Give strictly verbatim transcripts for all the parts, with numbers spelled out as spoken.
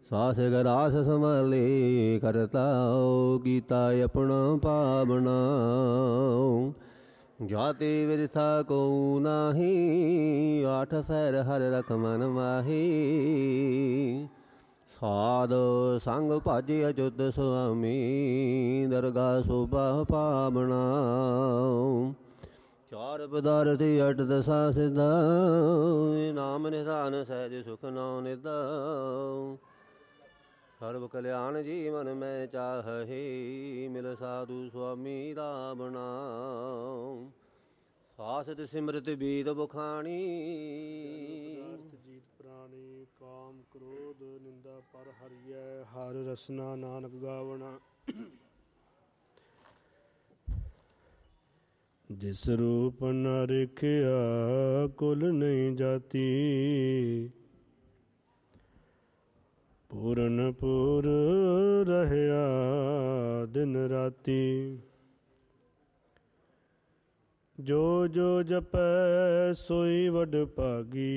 ਸਾਸ ਗਰਾਸ ਸੰਭਾਲੇ ਕਰਤਾਉ, ਕੀਤਾ ਆਪਣਾ ਪਾਵਨਾ। ਜਾਤੀ ਵਿਰਥਾ ਕੋ ਨਾਹੀ, ਆਠ ਫੈਰ ਹਰ ਰਖ ਮਨ ਮਾਹੀ। ਸਾਧ ਸੰਗ ਭਜ ਅਚੁੱਤ ਸੁਆਮੀ, ਦਰਗਾਹ ਸੋਭਾ ਪਾਵਨਾ। ਚਾਰ ਪਦਾਰਥ ਅਠ ਦਸਾ ਸਿਧਾ, ਨਾਮ ਨਿਧਾਨ ਸਹਿਜ ਸੁਖ ਨਉ ਨਿਧਾ। ਸਰਬ ਕਲਿਆਣ ਜੀ ਮਨ ਮੈਂ ਚਾਹੇ, ਮਿਲ ਸਾਧੂ ਸੁਆਮੀ ਰਾਵਣਾ। ਸਾਸਤ ਸਿਮਰਤ ਬੀਤ ਬਖਾਣੀ, ਜੀਤ ਪ੍ਰਾਣੀ। ਕਾਮ ਕ੍ਰੋਧ ਨਿੰਦਾ ਪਰ ਹਰਿਐ, ਹਰ ਰਸਨਾ ਨਾਨਕ ਗਾਵਣਾ। ਜਿਸ ਰੂਪ ਨ ਰਖਿਆ, ਕੁਲ ਨਹੀਂ ਜਾਤੀ। ਪੂਰਨ ਪੂਰ ਰਹਿਆ ਦਿਨ ਰਾਤੀ। ਜੋ ਜੋ ਜਪੈ ਸੋਈ ਵਡ ਭਾਗੀ,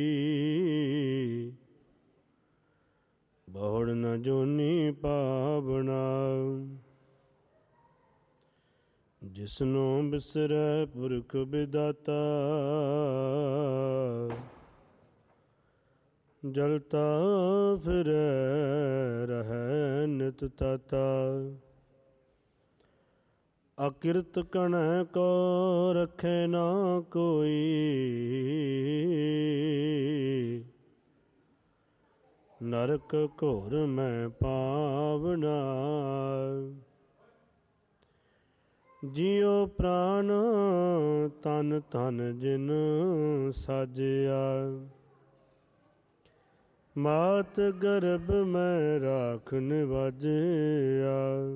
ਬਹੁੜ ਨ ਜੋਨੀ ਪਾਵਣਾ। ਜਿਸਨੂੰ ਬਿਸਰੈ ਪੁਰਖ ਬਿਦਾਤਾ, ਜਲਤਾ ਫਿਰੈ ਰਹੈ ਨਿਤ ਤਾਤਾ। ਅਕਿਰਤ ਕਣੈ ਕੋ ਰਖੈ ਨਾ ਕੋਈ, ਨਰਕ ਘੋਰ ਮੈਂ ਪਾਵਨਾ। ਜਿਉ ਪ੍ਰਾਨ ਤਨ ਤਨ ਜਿਨ ਸਾਜਿਆ, ਮਾਤ ਗਰਭ ਮੈਂ ਰਾਖ ਨਿਵਾਜਿਆ।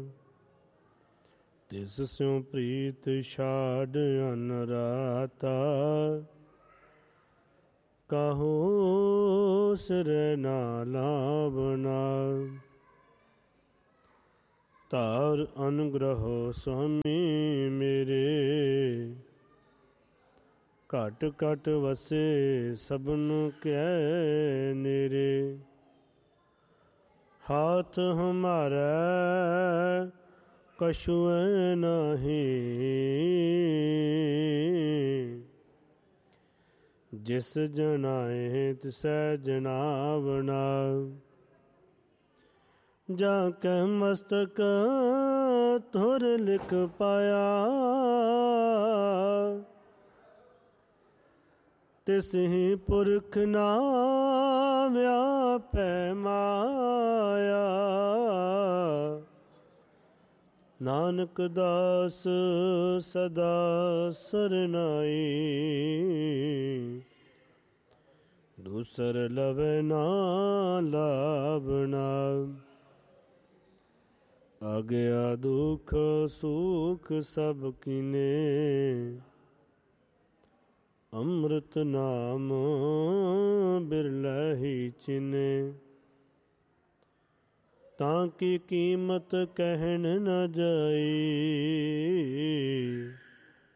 ਤਿਸ ਸਿਉ ਪ੍ਰੀਤ ਛਾੜ ਅਨ ਰਾਤਾ, ਕਾਹੂ ਸਿਰੈ ਨਾ ਲਾਵਣਾ। ਧਾਰ ਅਨੁਗ੍ਰਹੋ ਸੁਆਮੀ ਮੇਰੇ, ਘਟ ਘਟ ਵਸੇ ਸਭਨ ਕੈ ਨੇਰੇ। ਹਾਥ ਹਮਾਰਾ ਕਛੁਐ ਨਾਹੀ, ਜਿਸ ਜਨਾਏ ਤਿਸੈ ਜਨਾਵਣਾ। ਜਾ ਕੈ ਮਸਤਕ ਧੁਰ ਲਿਖ ਪਾਇਆ, ਤਿਸਹਿ ਪੁਰਖ ਨਾ ਵਿਆਪੈ ਮਾਇਆ। ਨਾਨਕ ਦਾਸ ਸਦਾ ਸਰਨਾਈ, ਦੂਸਰ ਲਵੈ ਨਾ ਲਾਵਣਾ। ਆਗਿਆ ਦੁਖ ਸੁਖ ਸਭ ਕੀਨੇ, ਅੰਮ੍ਰਿਤ ਨਾਮ ਬਿਰਲੇ ਹੀ ਚਿਨੇ। ਤਾਂ ਕੀ ਕੀਮਤ ਕਹਿਣ ਨ ਜਾਈ,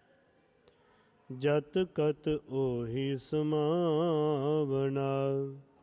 ਜਤ ਕਤ ਉਹੀ ਸਮਾਵਣਾ।